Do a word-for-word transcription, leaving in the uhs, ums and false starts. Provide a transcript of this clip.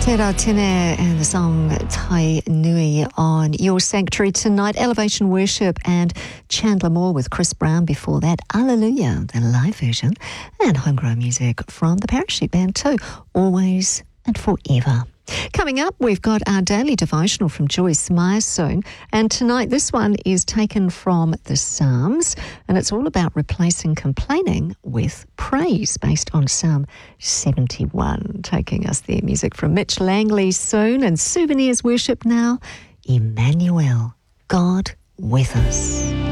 Tera Tene and the song Tai Nui on Your Sanctuary tonight. Elevation Worship and Chandler Moore with Chris Brown before that. Alleluia, the live version. And homegrown music from the Parachute Band too. Always and forever. Coming up, we've got our daily devotional from Joyce Meyer soon. And tonight, this one is taken from the Psalms, and it's all about replacing complaining with praise, based on Psalm seventy-one. Taking us there, music from Mitch Langley soon, and Souvenirs Worship now. Emmanuel, God with us.